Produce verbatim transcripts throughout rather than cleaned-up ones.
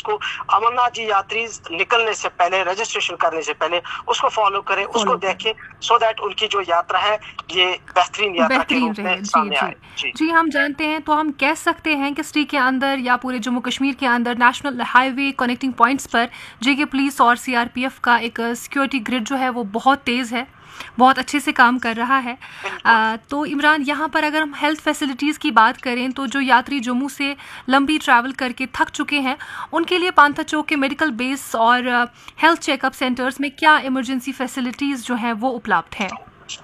को अमरनाथ जी यात्री निकलने से पहले, रजिस्ट्रेशन करने से पहले उसको फॉलो करें, उसको देखें, सो दैट उनकी जो यात्रा है ये बेहतरीन यात्रा के रूप में सामने आए। जी जी हम जानते हैं, तो हम कह सकते हैं कि सिटी के अंदर या पूरे जम्मू कश्मीर के अंदर नेशनल हाईवे कनेक्टिंग पॉइंट्स पर जेके पुलिस और सीआरपीएफ का एक सिक्योरिटी ग्रिड जो है वो बहुत तेज़ है, बहुत अच्छे से काम कर रहा है। आ, तो इमरान, यहाँ पर अगर हम हेल्थ फैसिलिटीज़ की बात करें तो जो यात्री जम्मू से लंबी ट्रैवल करके थक चुके हैं उनके लिए पांथा चौक के मेडिकल बेस और हेल्थ चेकअप सेंटर्स में क्या इमरजेंसी फैसिलिटीज़ जो हैं वो उपलब्ध हैं?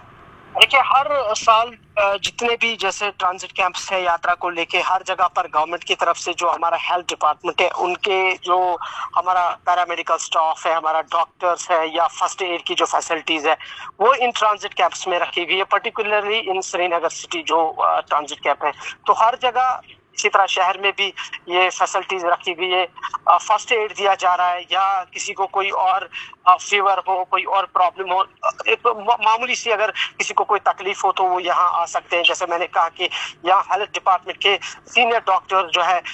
देखिए, हर साल जितने भी जैसे ट्रांजिट कैंप्स है यात्रा को लेके, हर जगह पर गवर्नमेंट की तरफ से जो हमारा हेल्थ डिपार्टमेंट है, उनके जो हमारा पैरामेडिकल स्टाफ है, हमारा डॉक्टर्स है या फर्स्ट एड की जो फैसिलिटीज है वो इन ट्रांजिट कैंप्स में रखी गई है। पर्टिकुलरली इन श्रीनगर सिटी जो ट्रांजिट कैंप है, तो हर जगह इसी तरह शहर में भी ये फैसिलिटीज रखी गई है। फर्स्ट एड दिया जा रहा है या किसी को कोई और फीवर हो, कोई और प्रॉब्लम हो, एक मामूली सी अगर किसी को कोई तकलीफ हो तो वो यहाँ आ सकते हैं। जैसे मैंने कहा कि यहाँ हेल्थ डिपार्टमेंट के सीनियर डॉक्टर जो है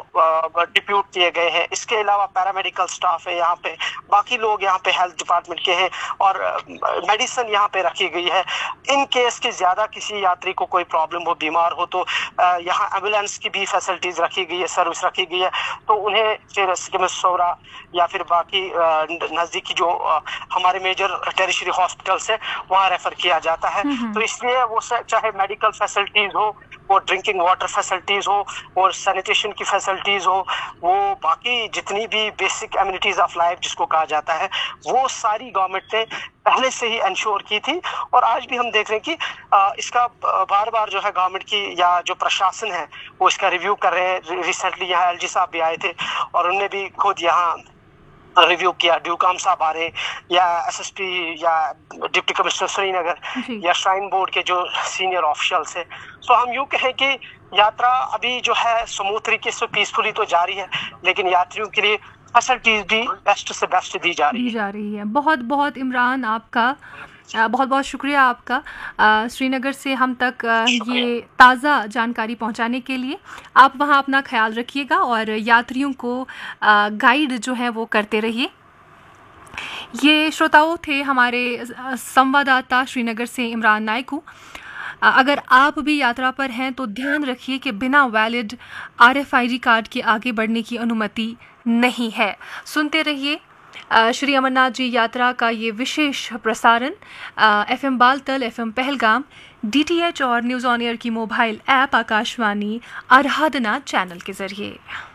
वो डिप्यूट किए गए हैं। इसके अलावा पैरामेडिकल स्टाफ है यहाँ पे, बाकी लोग यहाँ पे हेल्थ डिपार्टमेंट के हैं और मेडिसिन यहाँ पे रखी गई है। इन केस की ज़्यादा किसी यात्री को कोई प्रॉब्लम हो, बीमार हो, तो यहाँ एम्बुलेंस की भी फैसिलिटीज़ रखी गई है, सर्विस रखी गई है। तो उन्हें फिर सिकमसौरा या फिर बाकी नज़दीकी जो हमारे मेजर टेरिशरी हॉस्पिटल्स है वहाँ रेफ़र किया जाता है। तो इसलिए वो चाहे मेडिकल फैसिलिटीज़ हो, वो ड्रिंकिंग वाटर फैसिलिटीज़ हो और सैनिटेशन की फैसिलिटीज़ हो, वो बाकी जितनी भी बेसिक एमिनिटीज़ ऑफ लाइफ जिसको कहा जाता है, वो सारी गवर्नमेंट ने पहले से ही इंश्योर की थी। और आज भी हम देख रहे हैं कि आ, इसका बार बार जो है गवर्नमेंट की या जो प्रशासन है वो इसका रिव्यू कर रहे हैं। रिसेंटली यहाँ एलजी साहब भी आए थे और उन्होंने भी खुद यहाँ रिव्यू किया, ड्यूकाम साहब आ रहे या एसएसपी या डिप्टी कमिश्नर श्रीनगर या श्राइन बोर्ड के जो सीनियर ऑफिशियल्स हैं। सो हम यूँ कहें कि यात्रा अभी जो है स्मूथ तरीके से पीसफुली तो जारी है, लेकिन यात्रियों के लिए फैसिलिटीज भी बेस्ट से बेस्ट दी जा रही दी जा रही है। बहुत बहुत इमरान आपका बहुत बहुत शुक्रिया आपका श्रीनगर से हम तक ये ताज़ा जानकारी पहुंचाने के लिए। आप वहां अपना ख्याल रखिएगा और यात्रियों को गाइड जो है वो करते रहिए। ये श्रोताओं थे हमारे संवाददाता श्रीनगर से इमरान नायकू। अगर आप भी यात्रा पर हैं तो ध्यान रखिए कि बिना वैलिड आरएफआईडी कार्ड के आगे बढ़ने की अनुमति नहीं है। सुनते रहिए श्री अमरनाथ जी यात्रा का ये विशेष प्रसारण FM Baltal, FM Pahalgam, DTH और न्यूज़ ऑन एयर की मोबाइल ऐप आकाशवाणी आराधना चैनल के जरिए।